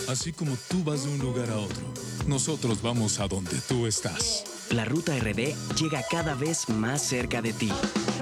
Así como tú vas de un lugar a otro, nosotros vamos a donde tú estás. La Ruta RD llega cada vez más cerca de ti.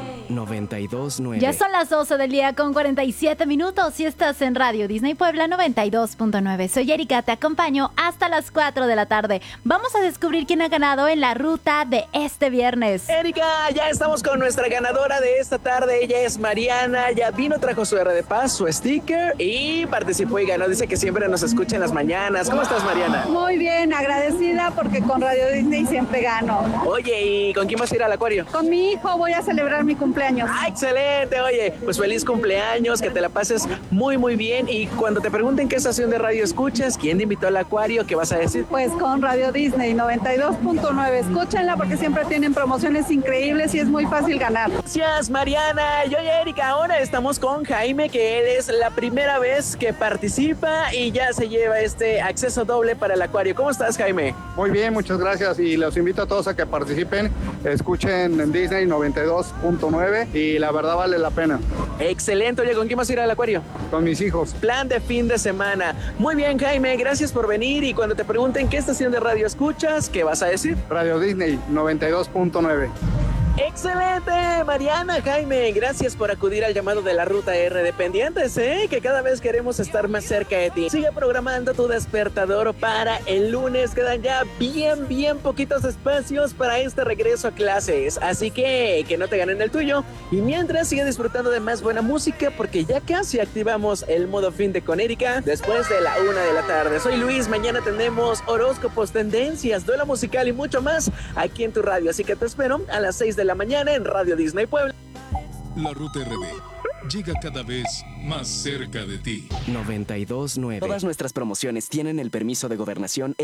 92.9. Ya son las 12 del día con 47 minutos y estás en Radio Disney Puebla 92.9. Soy Erika, te acompaño hasta las 4 de la tarde. Vamos a descubrir quién ha ganado en la ruta de este viernes. Erika, ya estamos con nuestra ganadora de esta tarde. Ella es Mariana, ya vino, trajo su R de Paz, su sticker y participó y ganó. Dice que siempre nos escucha en las mañanas. ¿Cómo estás, Mariana? Muy bien, agradecida porque con Radio Disney siempre gano. Oye, ¿y con quién vas a ir al acuario? Con mi hijo voy a celebrar mi cumpleaños. ¡Ah, excelente! Oye, pues feliz cumpleaños, que te la pases muy, muy bien. Y cuando te pregunten qué estación de radio escuchas, quién te invitó al acuario, ¿qué vas a decir? Pues con Radio Disney 92.9. Escúchenla porque siempre tienen promociones increíbles y es muy fácil ganar. Gracias, Mariana. Y oye, Erika, ahora estamos con Jaime, que él es la primera vez que participa y ya se lleva este acceso doble para el acuario. ¿Cómo estás, Jaime? Muy bien, muchas gracias y los invito a todos a que participen, escuchen en Disney 92.9 y la verdad vale la pena. Excelente. Oye, ¿con quién vas a ir al acuario? Con mis hijos. Plan de fin de semana. Muy bien, Jaime, gracias por venir y cuando te pregunten qué estación de radio escuchas, ¿qué vas a decir? Radio Disney 92.9. ¡Excelente! Mariana, Jaime, gracias por acudir al llamado de la Ruta R de pendientes, que cada vez queremos estar más cerca de ti. Sigue programando tu despertador para el lunes. Quedan ya bien poquitos espacios para este regreso a clases. Así que no te ganen el tuyo. Y mientras, sigue disfrutando de más buena música porque ya casi activamos el modo fin de con Erika después de la 1 de la tarde. Soy Luis, mañana tenemos horóscopos, tendencias, duelo musical y mucho más aquí en tu radio. Así que te espero a las 6 de la mañana en Radio Disney Puebla. La Ruta RD llega cada vez más cerca de ti. 92.9. Todas nuestras promociones tienen el permiso de gobernación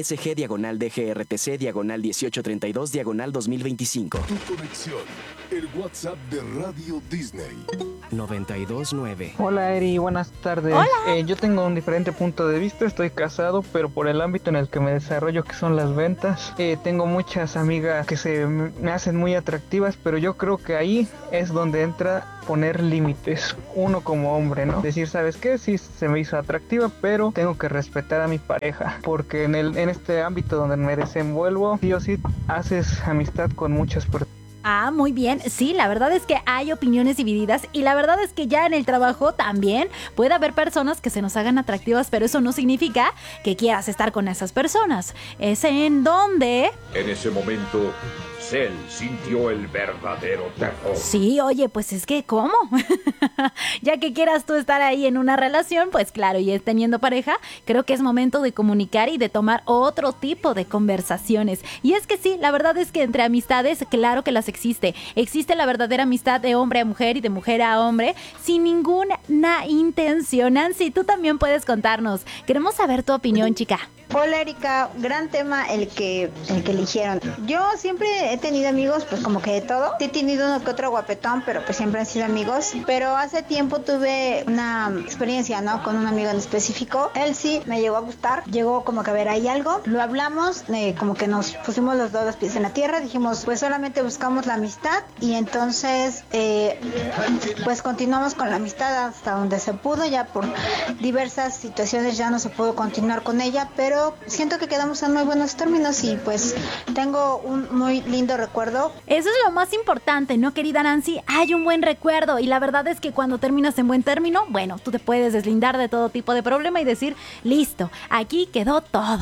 SG/DGRTC/1832/2025. Tu conexión, el WhatsApp de Radio Disney. 92.9. Hola Eri, buenas tardes. Hola. Yo tengo un diferente punto de vista, estoy casado, pero por el ámbito en el que me desarrollo, que son las ventas, tengo muchas amigas que me hacen muy atractivas, pero yo creo que ahí es donde entra poner límites, uno como hombre, ¿no? Decir, ¿sabes qué? Sí, se me hizo atractiva, pero tengo que respetar a mi pareja, porque en este ámbito donde me desenvuelvo, sí o sí haces amistad con muchas personas. Ah, muy bien. Sí, la verdad es que hay opiniones divididas y la verdad es que ya en el trabajo también puede haber personas que se nos hagan atractivas, pero eso no significa que quieras estar con esas personas. Es en donde... En ese momento, Cell sintió el verdadero terror. Sí, oye, pues es que ¿cómo? Ya que quieras tú estar ahí en una relación, pues claro, y es teniendo pareja, creo que es momento de comunicar y de tomar otro tipo de conversaciones. Y es que sí, la verdad es que entre amistades, claro que las existe. Existe la verdadera amistad de hombre a mujer y de mujer a hombre sin ninguna intención. Nancy, tú también puedes contarnos. Queremos saber tu opinión, chica. Hola Erika, gran tema el que eligieron. Yo siempre he tenido amigos, pues como que de todo. Sí he tenido uno que otro guapetón, pero pues siempre han sido amigos. Pero hace tiempo tuve una experiencia, ¿no? Con un amigo en específico. Él sí me llegó a gustar. Llegó como que a ver, hay algo. Lo hablamos, como que nos pusimos los dos pies en la tierra. Dijimos, pues solamente buscamos la amistad. Y entonces, pues continuamos con la amistad hasta donde se pudo. Ya por diversas situaciones ya no se pudo continuar con ella, pero siento que quedamos en muy buenos términos y pues tengo un muy lindo recuerdo. Eso es lo más importante, ¿no, querida Nancy? Hay un buen recuerdo y la verdad es que cuando terminas en buen término, bueno, tú te puedes deslindar de todo tipo de problema y decir, listo, aquí quedó todo.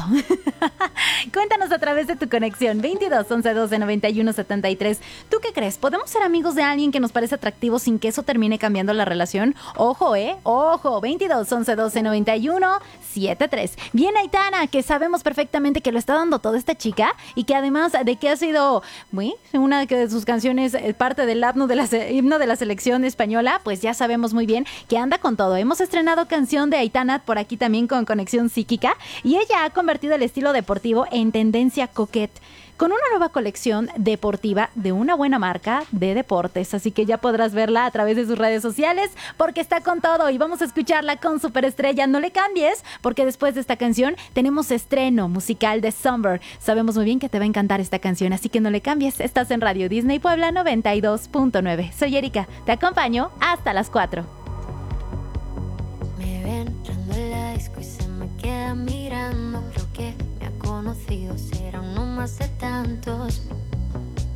Cuéntanos a través de tu conexión 22 11 12 91 73. ¿Tú qué crees? ¿Podemos ser amigos de alguien que nos parece atractivo sin que eso termine cambiando la relación? Ojo, ojo, 22 11 12 91 73. Bien, Aitana, que sabemos perfectamente que lo está dando toda esta chica y que además de que ha sido una de sus canciones parte del himno de la selección española, pues ya sabemos muy bien que anda con todo. Hemos estrenado canción de Aitana por aquí también con Conexión Psíquica y ella ha convertido el estilo deportivo en tendencia coquette, con una nueva colección deportiva de una buena marca de deportes. Así que ya podrás verla a través de sus redes sociales porque está con todo y vamos a escucharla con Superestrella. No le cambies porque después de esta canción tenemos estreno musical de Summer. Sabemos muy bien que te va a encantar esta canción, así que no le cambies. Estás en Radio Disney Puebla 92.9. Soy Erika, te acompaño hasta las 4. Me ven entrando en la disco y se me queda mirando. conocido será uno más de tantos.